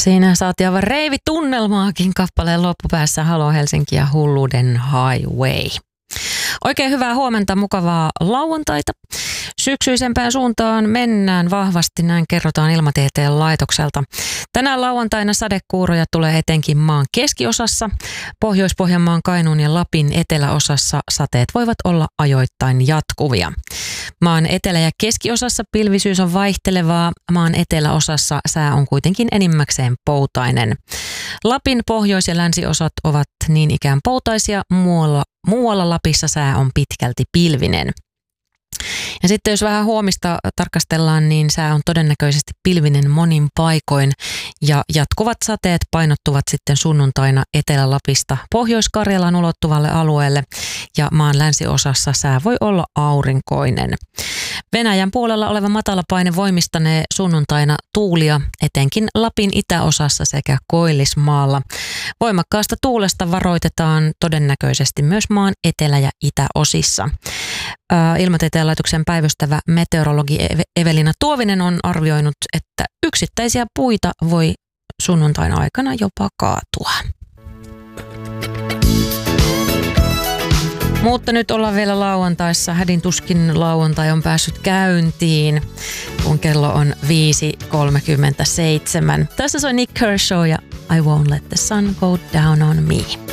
Siinä saatiin aivan reivitunnelmaakin kappaleen loppupäässä Halo Helsinki ja Hulluuden Highway. Oikein hyvää huomenta, mukavaa lauantaita. Syksyisempään suuntaan mennään vahvasti, näin kerrotaan Ilmatieteen laitokselta. Tänään lauantaina sadekuuroja tulee etenkin maan keskiosassa. Pohjois-Pohjanmaan, Kainuun ja Lapin eteläosassa sateet voivat olla ajoittain jatkuvia. Maan etelä- ja keskiosassa pilvisyys on vaihtelevaa. Maan eteläosassa sää on kuitenkin enimmäkseen poutainen. Lapin pohjois- ja länsiosat ovat niin ikään poutaisia, muualla Lapissa sää on pitkälti pilvinen. Ja sitten jos vähän huomista tarkastellaan, niin sää on todennäköisesti pilvinen monin paikoin ja jatkuvat sateet painottuvat sitten sunnuntaina Etelä-Lapista Pohjois-Karjalan ulottuvalle alueelle ja maan länsiosassa sää voi olla aurinkoinen. Venäjän puolella oleva matalapaine voimistanee sunnuntaina tuulia etenkin Lapin itäosassa sekä Koillismaalla. Voimakkaasta tuulesta varoitetaan todennäköisesti myös maan etelä- ja itäosissa. Ilmatieteen laitoksen päivystävä meteorologi Evelina Tuovinen on arvioinut, että yksittäisiä puita voi sunnuntain aikana jopa kaatua. Mutta nyt ollaan vielä lauantaissa. Hädin tuskin lauantai on päässyt käyntiin, kun kello on 5:37. Tässä on Nick Kershaw ja I Won't Let the Sun Go Down on Me.